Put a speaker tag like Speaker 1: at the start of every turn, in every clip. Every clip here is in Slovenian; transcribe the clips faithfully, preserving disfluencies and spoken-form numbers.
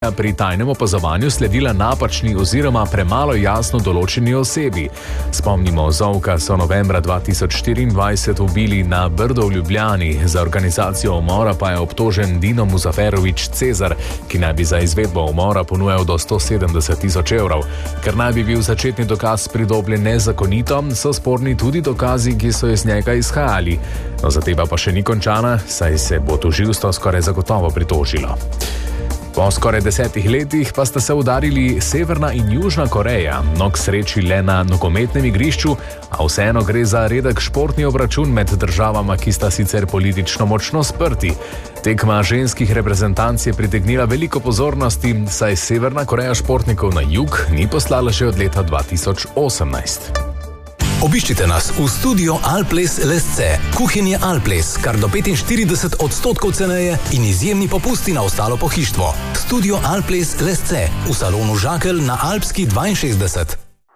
Speaker 1: pri tajnem opazovanju sledila napačni oziroma premalo jasno določeni osebi. Spomnimo, Zovka so novembra dva tisoč štiriindvajset ubili na Brdo v Ljubljani, za organizacijo umora pa je obtožen Dino Muzaferovič Cezar, ki naj bi za izvedbo umora ponujal do sto sedemdeset tisoč evrov. Ker naj bi bil začetni dokaz pridobljen nezakonito, so sporni tudi dokazi, ki so iz njega izhajali. No, zadeva pa še ni končana, saj se bo tožilstvo skoraj zagotovo pritožilo. Po skoraj desetih letih pa sta se udarili Severna in Južna Koreja, no k sreči le na nogometnem igrišču, a vseeno gre za redek športni obračun med državama, ki sta sicer politično močno sprti. Tekma ženskih reprezentanc je pritegnila veliko pozornosti, saj Severna Koreja športnikov na jug ni poslala še od leta dva tisoč osemnajst.
Speaker 2: Obiščite nas v studio Alples Lesce. Kuhinje Alples, kar do petinštirideset odstotkov ceneje in izjemni popusti na ostalo pohištvo. Studio Alples Lesce v salonu Žakelj na Alpski dvainšestdeset.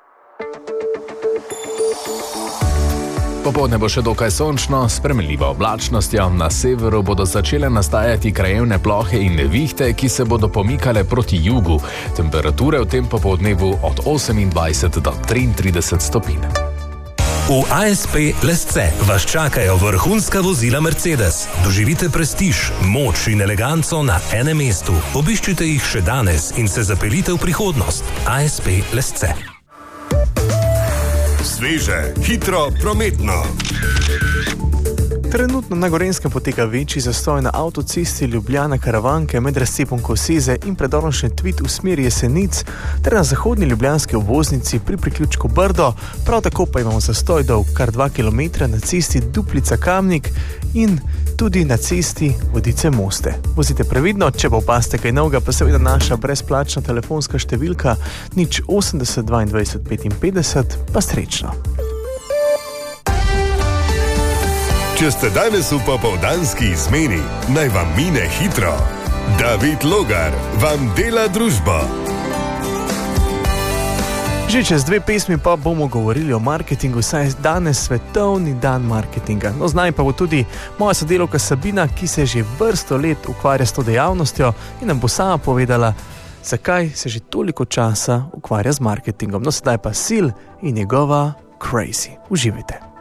Speaker 1: Popoldne bo še dokaj sončno, s spremenljivo oblačnostjo. Na severu bodo začele nastajati krajevne plohe in nevihte, ki se bodo pomikale proti jugu. Temperature v tem popoldnevu od osemindvajset do triintrideset stopinj.
Speaker 2: V A S P Lesce vas čakajo vrhunska vozila Mercedes. Doživite prestiž, moč in eleganco na enem mestu. Obiščite jih še danes in se zapeljite v prihodnost. A S P Lesce.
Speaker 3: Sveže, hitro, prometno.
Speaker 4: Trenutno na Gorenjskem poteka večji zastoj na avtocesti Ljubljana-Karavanke med razcepom Koseze in predorom Šentvid v smeri Jesenic ter na zahodni ljubljanski obvoznici pri priključku Brdo. Prav tako pa imamo zastoj dolg kar dva kilometra na cesti Duplica-Kamnik in tudi na cesti Vodice-Moste. Vozite previdno, če pa opazite kaj novega, pa seveda naša brezplačna telefonska številka nič osemdeset dvaindvajset petinpetdeset, pa srečno.
Speaker 3: Če ste danes v popoldanski izmeni, naj vam mine hitro. David Logar vam dela družbo.
Speaker 4: Že čez dve pesmi pa bomo govorili o marketingu, saj je danes svetovni dan marketinga. No, z nami pa bo tudi moja sodelavka Sabina, ki se že vrsto let ukvarja s to dejavnostjo in nam bo sama povedala, zakaj se že toliko časa ukvarja z marketingom. No, sedaj pa Seal in njegova Crazy. Uživajte.